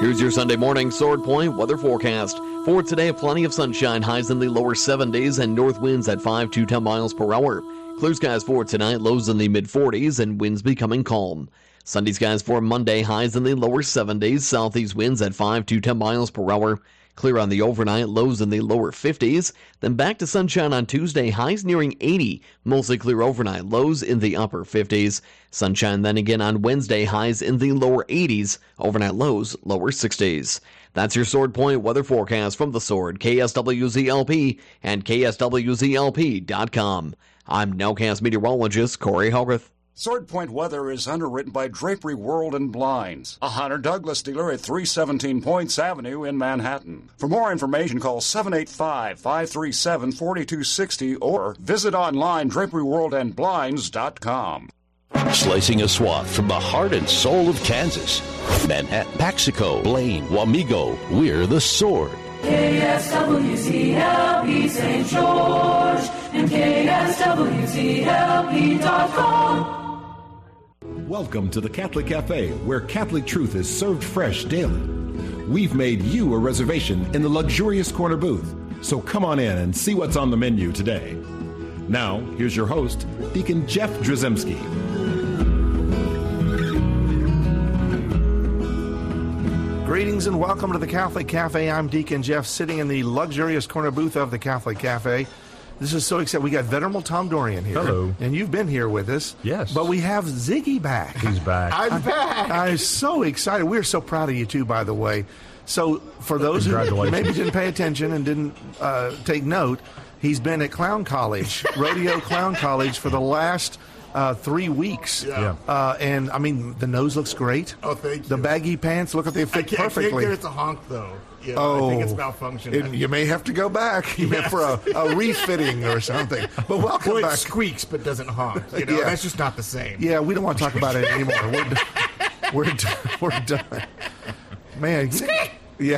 Here's your Sunday morning Sword Point weather forecast. For today, plenty of sunshine, highs in the lower 70s, and north winds at 5 to 10 miles per hour. Clear skies for tonight, lows in the mid-40s, and winds becoming calm. Sunday skies for Monday, highs in the lower 70s, southeast winds at 5 to 10 miles per hour. Clear on the overnight, lows in the lower 50s. Then back to sunshine on Tuesday, highs nearing 80. Mostly clear overnight, lows in the upper 50s. Sunshine then again on Wednesday, highs in the lower 80s. Overnight lows, lower 60s. That's your Sword Point weather forecast from The Sword, KSWZLP, and KSWZLP.com. I'm Nowcast meteorologist Corey Hogarth. Sword Point weather is underwritten by Drapery World and Blinds, a Hunter Douglas dealer at 317 Points Avenue in Manhattan. For more information, call 785-537-4260 or visit online draperyworldandblinds.com. Slicing a swath from the heart and soul of Kansas. Manhattan, Paxico, Blaine, Wamego, we're The Sword. KSWZLP St. George and KSWZLP.com. Welcome to the Catholic Cafe, where Catholic truth is served fresh daily. We've made you a reservation in the luxurious corner booth, so come on in and see what's on the menu today. Now, here's your host, Deacon Jeff Drzymski. Greetings and welcome to the Catholic Cafe. I'm Deacon Jeff, sitting in the luxurious corner booth of the Catholic Cafe. This is so exciting. We got Venerable Tom Dorian here. Hello. And you've been here with us. Yes. But we have Ziggy back. He's back. I'm back. I'm so excited. We're so proud of you, too, by the way. So for those who maybe didn't pay attention and didn't take note, he's been at Clown College, Rodeo Clown College, for the last 3 weeks. Yeah. And, I mean, the nose looks great. Oh, thank you. The baggy pants look like they fit perfectly. I can't get it to honk, though. You know, I think it's malfunctioning. You may have to go back for a refitting or something. But welcome back. It squeaks but doesn't honk. You know, that's just not the same. Yeah, we don't want to talk about it anymore. We're done. Man, you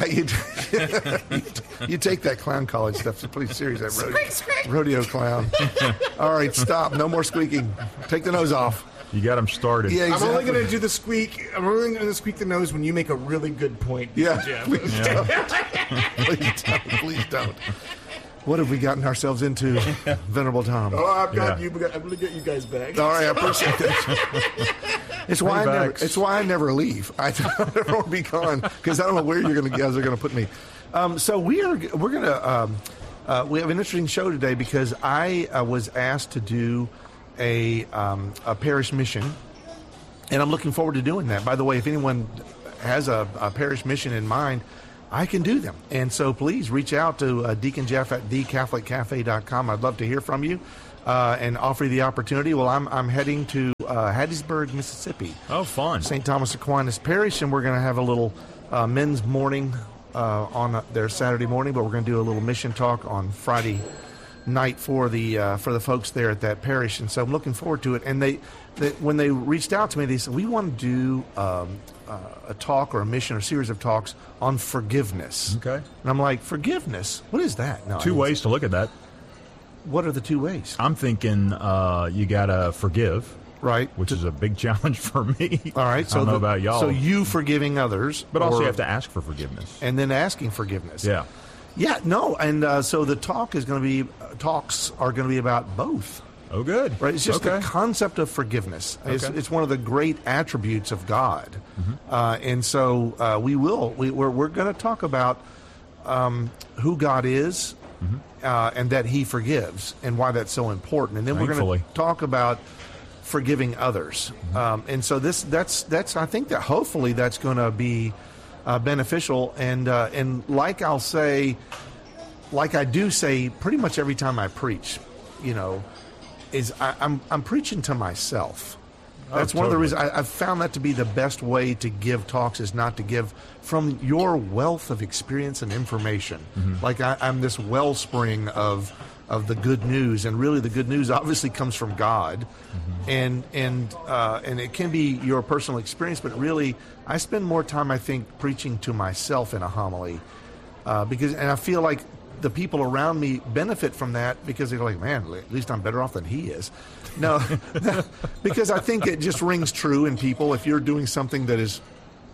take that clown college stuff pretty serious. That rodeo clown. All right, stop. No more squeaking. Take the nose off. You got him started. Yeah, exactly. I'm only going to do the squeak. I'm only going to squeak the nose when you make a really good point. Yeah, Jeff. Please don't. Please don't. What have we gotten ourselves into, Venerable Tom? Oh, I've got you. I'm going to get you guys back. All right, I appreciate that. It's why I never leave. I never want to be gone because I don't know where you guys are going to put me. So we're going to we have an interesting show today because I was asked to do a parish mission, and I'm looking forward to doing that. By the way, if anyone has a parish mission in mind, I can do them. And so please reach out to Deacon Jeff at thecatholiccafe.com. I'd love to hear from you and offer you the opportunity. Well, I'm heading to Hattiesburg, Mississippi. Oh, fun. St. Thomas Aquinas Parish, and we're going to have a little men's morning on their Saturday morning, but we're going to do a little mission talk on Friday night for the folks there at that parish. And so I'm looking forward to it. And they when they reached out to me, they said, we want to do a talk or a mission or a series of talks on forgiveness. Okay. And I'm like, forgiveness? What is that? No, Two ways to look at that. What are the two ways? I'm thinking you got to forgive. Right. Which is a big challenge for me. All right. So I don't know about y'all. So you forgiving others. But also you have to ask for forgiveness. And then asking forgiveness. Yeah. Yeah, no. And so the talks are going to be about both. Oh, good. Right. It's just the concept of forgiveness. Okay. It's one of the great attributes of God. Mm-hmm. And so we're going to talk about who God is, mm-hmm. And that He forgives and why that's so important. And then we're going to talk about forgiving others. Mm-hmm. And so that's I think that hopefully that's going to be beneficial. And like I do say pretty much every time I preach, is I'm preaching to myself. That's one of the reasons I've found that to be the best way to give talks is not to give from your wealth of experience and information. Mm-hmm. Like I'm this wellspring of the good news, and really the good news obviously comes from God, mm-hmm. and it can be your personal experience, but really I spend more time, I think, preaching to myself in a homily, because I feel like the people around me benefit from that because they're like, man, at least I'm better off than he is. No, because I think it just rings true in people if you're doing something that is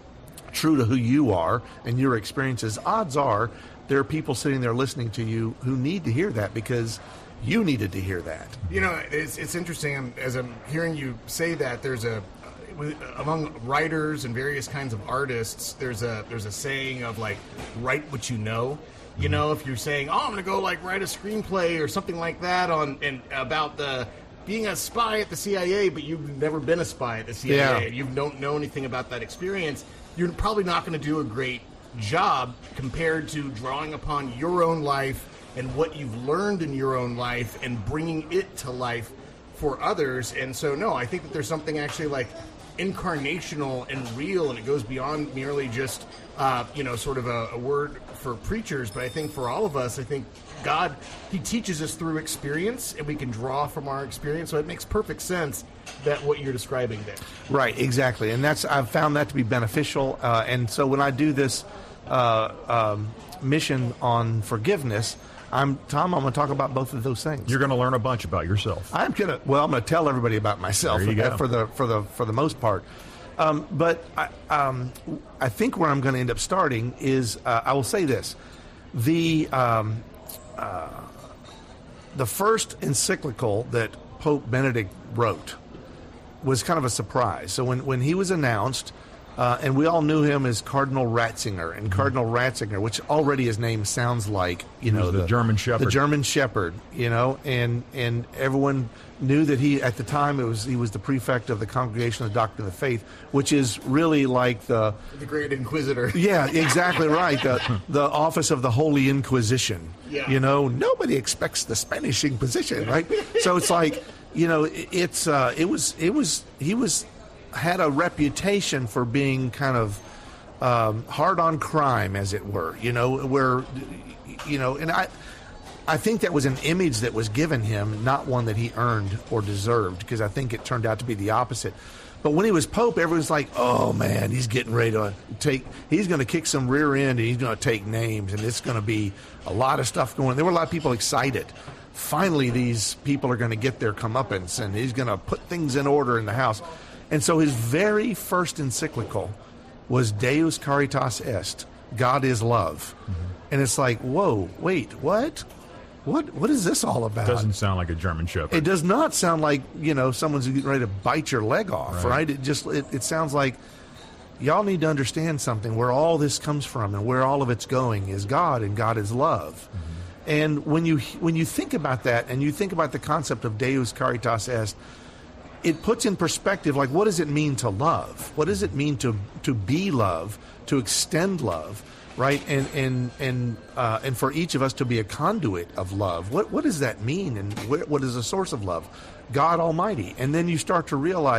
true to who you are and your experiences, odds are there are people sitting there listening to you who need to hear that because you needed to hear that. You know, it's interesting. As I'm hearing you say that, there's among writers and various kinds of artists, there's a saying of like, write what you know. You know, if you're saying, oh, I'm going to go like write a screenplay or something like that about being a spy at the CIA, but you've never been a spy at the CIA, and you don't know anything about that experience, you're probably not going to do a great job compared to drawing upon your own life and what you've learned in your own life and bringing it to life for others. And so, no, I think that there's something actually like incarnational and real, and it goes beyond merely just, sort of a word for preachers. But I think for all of us, I think God, he teaches us through experience, and we can draw from our experience. So it makes perfect sense that what you're describing there. Right, exactly. And I've found that to be beneficial. And so when I do this mission on forgiveness, I'm going to talk about both of those things. You're going to learn a bunch about yourself. I'm going to tell everybody about myself for the most part. But I think where I'm going to end up starting is I will say this: the first encyclical that Pope Benedict wrote was kind of a surprise. So when he was announced, and we all knew him as Cardinal Ratzinger, and Cardinal Ratzinger, which already his name sounds like, the German Shepherd. The German Shepherd, and everyone knew that he, at the time, he was the prefect of the Congregation of the Doctrine of the Faith, which is really like the Great Inquisitor. Yeah, exactly right. The office of the Holy Inquisition. Yeah. Nobody expects the Spanish Inquisition, right? So it's like, he had a reputation for being kind of hard on crime, as it were, and I think that was an image that was given him, not one that he earned or deserved, because I think it turned out to be the opposite. But when he was Pope, everyone's like, oh man, he's getting ready to he's going to kick some rear end, and he's going to take names, and it's going to be a lot of stuff going on. There were a lot of people excited. Finally, these people are going to get their comeuppance, and he's going to put things in order in the house. And so his very first encyclical was Deus Caritas Est, God is Love. Mm-hmm. And it's like, whoa, wait, what? What is this all about? It doesn't sound like a German Shepherd. It does not sound like, someone's getting ready to bite your leg off, right? It sounds like y'all need to understand something, where all this comes from and where all of it's going is God, and God is love. Mm-hmm. And when you think about that, and you think about the concept of Deus Caritas Est, it puts in perspective, like, what does it mean to love? What does it mean to be love, to extend love, right? And for each of us to be a conduit of love. What does that mean? And what is the source of love? God Almighty. And then you start to realize